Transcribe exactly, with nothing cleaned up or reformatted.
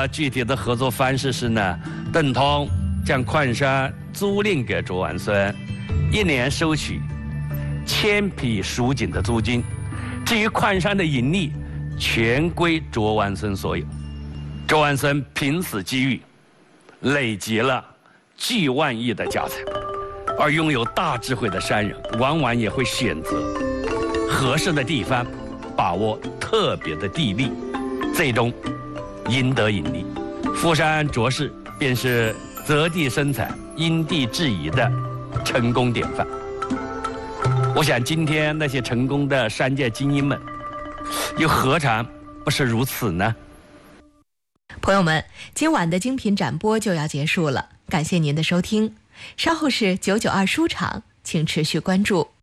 么具体的合作方式是呢，邓通将矿山租赁给卓完孙，一年收取千匹蜀锦的租金，至于矿山的盈利，全归卓完孙所有。卓完孙凭此机遇，累积了巨万亿的家财，而拥有大智慧的商人，往往也会选择合适的地方，把握特别的地利，最终赢得盈利。富商卓氏便是择地生产、因地制宜的成功典范。我想，今天那些成功的商界精英们，又何尝不是如此呢？ 朋友们，今晚的精品展播就要结束了，感谢您的收听。稍后是九九二书场，请持续关注。